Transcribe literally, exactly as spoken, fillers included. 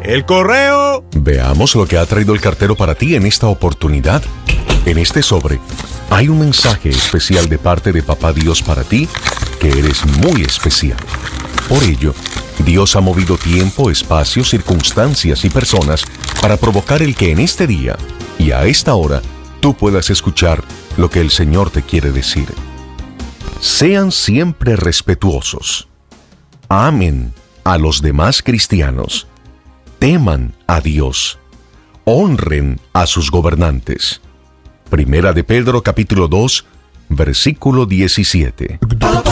¡El correo! Veamos lo que ha traído el cartero para ti en esta oportunidad. En este sobre hay un mensaje especial de parte de Papá Dios para ti, que eres muy especial. Por ello, Dios ha movido tiempo, espacio, circunstancias y personas para provocar el que en este día y a esta hora tú puedas escuchar lo que el Señor te quiere decir. Sean siempre respetuosos. Amen a los demás cristianos. Teman a Dios. Honren a sus gobernantes. Primera de Pedro capítulo dos, versículo diecisiete.